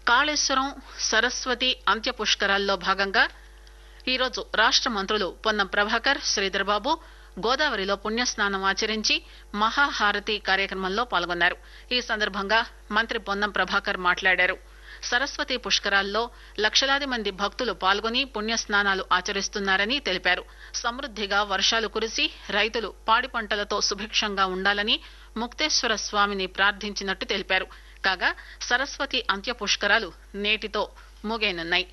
కాళేశ్వరం సరస్వతి అంత్య పుష్కరాల్లో భాగంగా ఈరోజు రాష్ట మంత్రులు పొన్నం ప్రభాకర్ శ్రీధర్బాబు గోదావరిలో పుణ్యస్నానం ఆచరించి మహాహారతి కార్యక్రమంలో పాల్గొన్నారు. ఈ సందర్భంగా మంత్రి పొన్నం ప్రభాకర్ మాట్లాడారు. సరస్వతి పుష్కరాల్లో లక్షలాది మంది భక్తులు పాల్గొని పుణ్యస్నానాలు ఆచరిస్తున్నారని తెలిపారు. సమృద్దిగా వర్షాలు కురిసి రైతులు పాడి పంటలతో సుభిక్షంగా ఉండాలని ముక్తేశ్వర స్వామిని ప్రార్థించినట్టు తెలిపారు. కాగా సరస్వతి అంత్య పుష్కరాలు నేటితో ముగియనున్నాయి.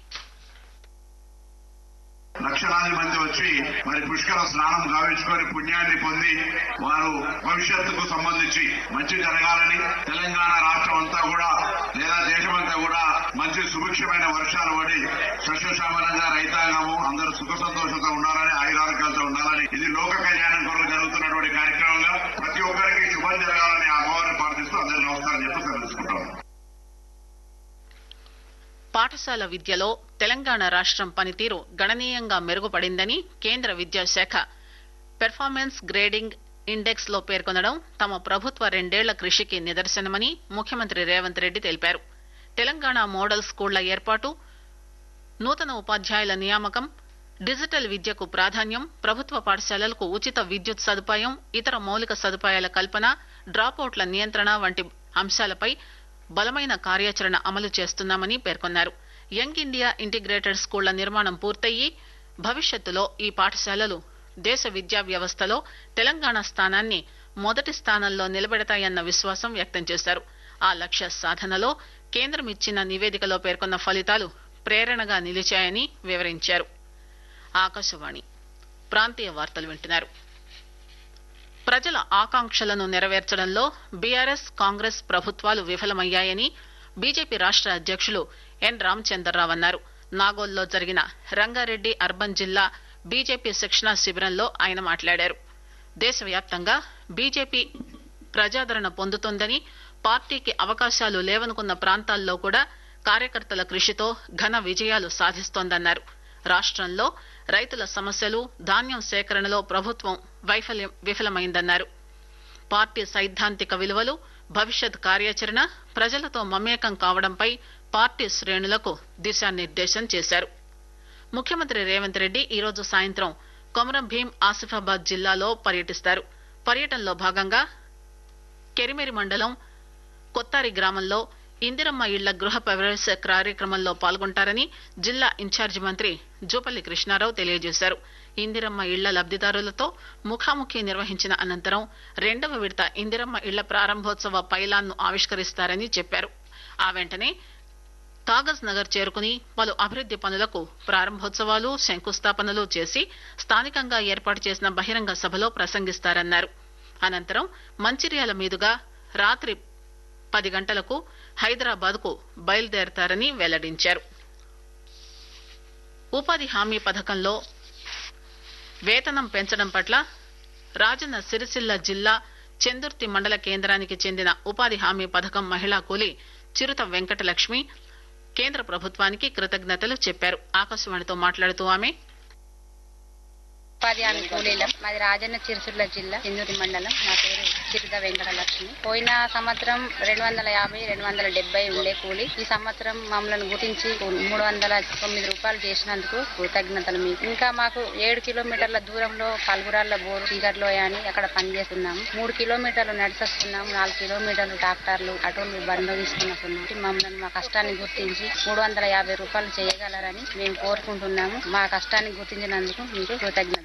లక్షలాది మంది వచ్చి మరి పుష్కర స్నానం గావించుకొని పుణ్యాన్ని పొంది వారు భవిష్యత్తుకు సంబంధించి మంచి జరగాలని తెలంగాణ రాష్ట్రం అంతా కూడా లేదా దేశమంతా కూడా మంచి సుభిక్షమైన వర్షాలు పడి సస్యశ్యామలంగా రైతాంగము అందరూ సుఖ సంతోషంతో ఉండాలని ఆయురారోగ్యాలతో ఉండాలని ఇది లోక కళ్యాణం కొరకు జరుగుతున్నటువంటి కార్యక్రమంగా ప్రతి ఒక్కరికి శుభం జరగాలని ఆ అమ్మవారిని ప్రార్థిస్తూ అందరూ నమస్కారం చెప్తూ తెలుసుకుంటాం. పాఠశాల విద్యలో తెలంగాణ రాష్ట్రం పనితీరు గణనీయంగా మెరుగుపడిందని కేంద్ర విద్యాశాఖ పెర్ఫార్మెన్స్ గ్రేడింగ్ ఇండెక్స్ లో పేర్కొనడం తమ ప్రభుత్వ 2 ఏళ్ల కృషికి నిదర్శనమని ముఖ్యమంత్రి రేవంత్ రెడ్డి తెలిపారు. తెలంగాణ మోడల్ స్కూళ్ల ఏర్పాటు, నూతన ఉపాధ్యాయుల నియామకం, డిజిటల్ విద్యకు ప్రాధాన్యం, ప్రభుత్వ పాఠశాలలకు ఉచిత విద్యుత్ సదుపాయం, ఇతర మౌలిక సదుపాయాల కల్పన, డ్రాపౌట్ల నియంత్రణ వంటి అంశాలపై బలమైన కార్యాచరణ అమలు చేస్తున్నామని పేర్కొన్నారు. యంగ్ ఇండియా ఇంటిగ్రేటెడ్ స్కూళ్ల నిర్మాణం పూర్తయి భవిష్యత్తులో ఈ పాఠశాలలు దేశ విద్యా వ్యవస్థలో తెలంగాణ స్థానాన్ని మొదటి స్థానంలో నిలబెడతాయన్న విశ్వాసం వ్యక్తం చేశారు. ఆ లక్ష్య సాధనలో కేంద్రం ఇచ్చిన నివేదికలో పేర్కొన్న ఫలితాలు ప్రేరణగా నిలిచాయని వివరించారు. ఆకాశవాణి ప్రాంతీయ వార్తలు వింటున్నారు. ప్రజల ఆకాంక్షలను నెరవేర్చడంలో బీఆర్ఎస్ కాంగ్రెస్ ప్రభుత్వాలు విఫలమయ్యాయని బీజేపీ రాష్ట అధ్యక్షులు ఎన్ రామచంద్రరావు అన్నారు. నాగోల్లో జరిగిన రంగారెడ్డి అర్బన్ జిల్లా బీజేపీ శిక్షణా శిబిరంలో ఆయన మాట్లాడారు. దేశవ్యాప్తంగా బీజేపీ ప్రజాదరణ పొందుతోందని, పార్టీకి అవకాశాలు లేవనుకున్న ప్రాంతాల్లో కూడా కార్యకర్తల కృషితో ఘన విజయాలు సాధిస్తోందన్నారు. రాష్ట్రంలో రైతుల సమస్యలు, ధాన్యం సేకరణలో ప్రభుత్వం విఫలమైందన్నారు. పార్టీ సైద్ధాంతిక విలువలు, భవిష్యత్ కార్యాచరణ, ప్రజలతో మమేకం కావడంపై పార్టీ శ్రేణులకు దిశానిర్దేశం చేశారు. ముఖ్యమంత్రి రేవంత్ రెడ్డి ఈరోజు సాయంత్రం కొమరం భీం ఆసిఫాబాద్ జిల్లాలో పర్యటిస్తారు. పర్యటనలో భాగంగా కెరిమెరి మండలం కొత్తారి గ్రామంలో ఇందిరమ్మ ఇళ్ల గృహ ప్రవేశ కార్యక్రమంలో పాల్గొంటారని జిల్లా ఇన్ఛార్జి మంత్రి జూపల్లి కృష్ణారావు తెలియజేశారు. ఇందిరమ్మ ఇళ్ల లబ్దిదారులతో ముఖాముఖి నిర్వహించిన అనంతరం 2వ విడత ఇందిరమ్మ ఇళ్ల ప్రారంభోత్సవ పైలాన్ను ఆవిష్కరిస్తారని చెప్పారు. ఆ వెంటనే కాగజ్ నగర్ చేరుకుని పలు అభివృద్ది పనులకు ప్రారంభోత్సవాలు, శంకుస్థాపనలు చేసి స్థానికంగా ఏర్పాటు చేసిన బహిరంగ సభలో ప్రసంగిస్తారన్నారు. అనంతరం మంచిర్యాల మీదుగా రాత్రి 10 గంటలకు హైదరాబాద్ కు బయలుదేరతారని వెల్లడించారు. ఉపాధి హామీ పథకంలో వేతనం పెంచడం పట్ల రాజన్న సిరిసిల్ల జిల్లా చెందుర్తి మండల కేంద్రానికి చెందిన ఉపాధి హామీ పథకం మహిళా కూలీ చిరుత వెంకటలక్ష్మి కేంద్ర ప్రభుత్వానికి కృతజ్ఞతలు చెప్పారు. ఆకాశవాణితో మాట్లాడుతూ ఆమె ఉపాధి హామీ కూలీలం. మాది రాజన్న సిరిసిల్ల జిల్లా చెందూరి మండలం. మా పేరు చిరుత వెంకటలక్ష్మి. పోయిన సంవత్సరం 250, 270 ఉండే కూలి. ఈ సంవత్సరం మమ్మల్ని గుర్తించి 309 రూపాయలు చేసినందుకు కృతజ్ఞతలు మీకు. ఇంకా మాకు 7 కిలోమీటర్ల దూరంలో పల్గురాళ్ల బోరు చీకట్లో అని అక్కడ పనిచేస్తున్నాము. 3 కిలోమీటర్లు నడిచొస్తున్నాము. 4 కిలోమీటర్లు ట్రాక్టర్లు ఆటోలు బంధవిస్తున్నాము. మమ్మల్ని మా కష్టాన్ని గుర్తించి 350 రూపాయలు చేయగలరని మేము కోరుకుంటున్నాము. మా కష్టాన్ని గుర్తించినందుకు మీకు కృతజ్ఞత.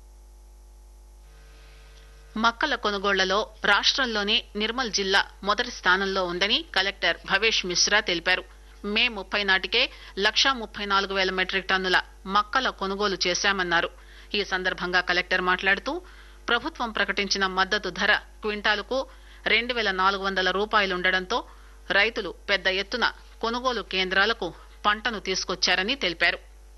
మక్కల కొనుగోళ్లలో రాష్ట్రంలోనే నిర్మల్ జిల్లా మొదటి స్థానంలో ఉందని కలెక్టర్ భవేష్ మిశ్రా తెలిపారు. మే 30 నాటికే 1,34,000 మెట్రిక్ టన్నుల మక్కల కొనుగోలు చేశామన్నారు. ఈ సందర్భంగా కలెక్టర్ మాట్లాడుతూ ప్రభుత్వం ప్రకటించిన మద్దతు ధర క్వింటాలుకు 2,400 రూపాయలుండటంతో రైతులు పెద్ద ఎత్తున కొనుగోలు కేంద్రాలకు పంటను తీసుకొచ్చారని తెలిపారు.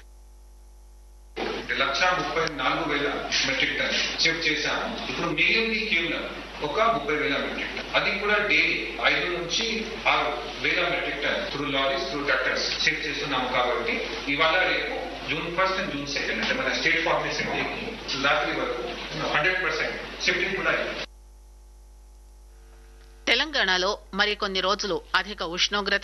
1,34,000 మెట్రిక్ టన్ షిఫ్ట్ చేశాము. ఇప్పుడు మిగిలింది కేవలం ఒక 30,000 మెట్రిక్ టన్. అది కూడా డైలీ 5 నుంచి 6,000 metric ton through lorries, through tractors shift చేస్తున్నాము. కాబట్టి ఇవాళ రేపు June 1st and June 2nd అంటే మన స్టేట్ ఫార్మేషన్ రాత్రి వరకు 100% షిఫ్టింగ్ కూడా. తెలంగాణలో మరికొన్ని రోజులు అధిక ఉష్ణోగ్రత